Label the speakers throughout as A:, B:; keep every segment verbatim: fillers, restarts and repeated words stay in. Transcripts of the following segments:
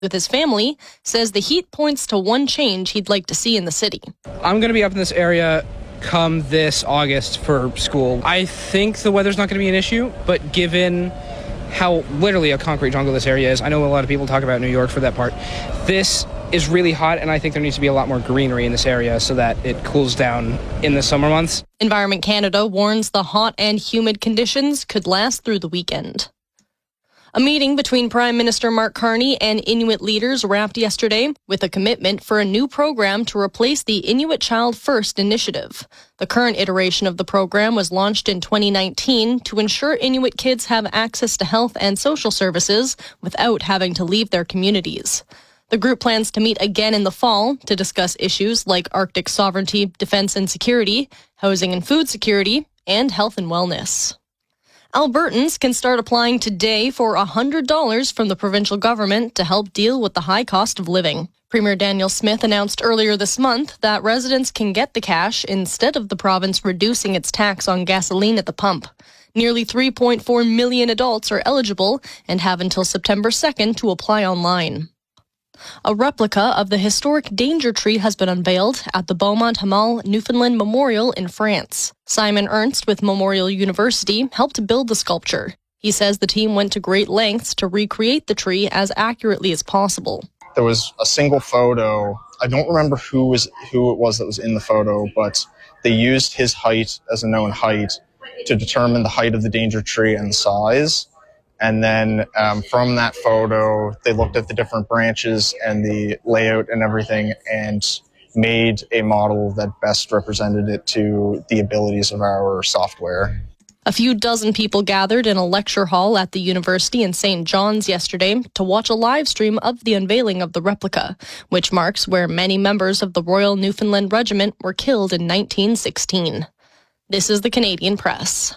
A: with his family, says the heat points to one change he'd like to see in the city.
B: I'm going to be up in this area come this August for school. I think the weather's not going to be an issue, but given how literally a concrete jungle this area is, I know a lot of people talk about New York for that part. This is really hot, and I think there needs to be a lot more greenery in this area so that it cools down in the summer months.
A: Environment Canada warns the hot and humid conditions could last through the weekend. A meeting between Prime Minister Mark Carney and Inuit leaders wrapped yesterday with a commitment for a new program to replace the Inuit Child First initiative. The current iteration of the program was launched in twenty nineteen to ensure Inuit kids have access to health and social services without having to leave their communities. The group plans to meet again in the fall to discuss issues like Arctic sovereignty, defense and security, housing and food security, and health and wellness. Albertans can start applying today for one hundred dollars from the provincial government to help deal with the high cost of living. Premier Daniel Smith announced earlier this month that residents can get the cash instead of the province reducing its tax on gasoline at the pump. Nearly three point four million adults are eligible and have until September second to apply online. A replica of the historic Danger Tree has been unveiled at the Beaumont-Hamel Newfoundland Memorial in France. Simon Ernst with Memorial University helped build the sculpture. He says the team went to great lengths to recreate the tree as accurately as possible.
C: There was a single photo. I don't remember who was who it was that was in the photo, but they used his height as a known height to determine the height of the Danger Tree and the size. And then um, from that photo, they looked at the different branches and the layout and everything and made a model that best represented it to the abilities of our software.
A: A few dozen people gathered in a lecture hall at the university in Saint John's yesterday to watch a live stream of the unveiling of the replica, which marks where many members of the Royal Newfoundland Regiment were killed in nineteen sixteen. This is the Canadian Press.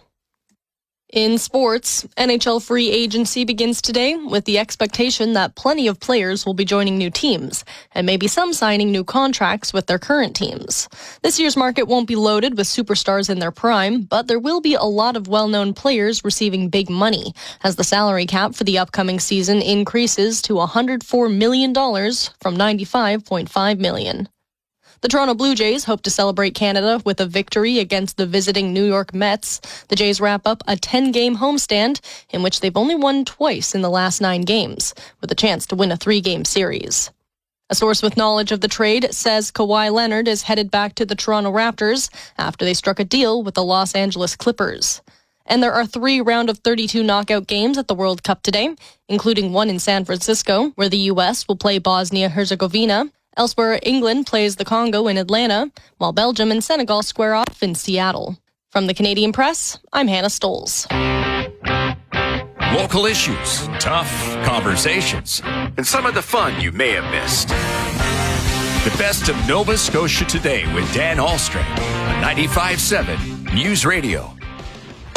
A: In sports, N H L free agency begins today with the expectation that plenty of players will be joining new teams, and maybe some signing new contracts with their current teams. This year's market won't be loaded with superstars in their prime, but there will be a lot of well-known players receiving big money, as the salary cap for the upcoming season increases to one hundred four million dollars from ninety-five point five million dollars. The Toronto Blue Jays hope to celebrate Canada with a victory against the visiting New York Mets. The Jays wrap up a ten-game homestand in which they've only won twice in the last nine games, with a chance to win a three-game series. A source with knowledge of the trade says Kawhi Leonard is headed back to the Toronto Raptors after they struck a deal with the Los Angeles Clippers. And there are three round of thirty-two knockout games at the World Cup today, including one in San Francisco, where the U S will play Bosnia-Herzegovina. Elsewhere, England plays the Congo in Atlanta, while Belgium and Senegal square off in Seattle. From the Canadian Press, I'm Hannah Stoles.
D: Local issues, tough conversations, and some of the fun you may have missed. The best of Nova Scotia Today with Dan Ahlstrom on ninety-five point seven News Radio.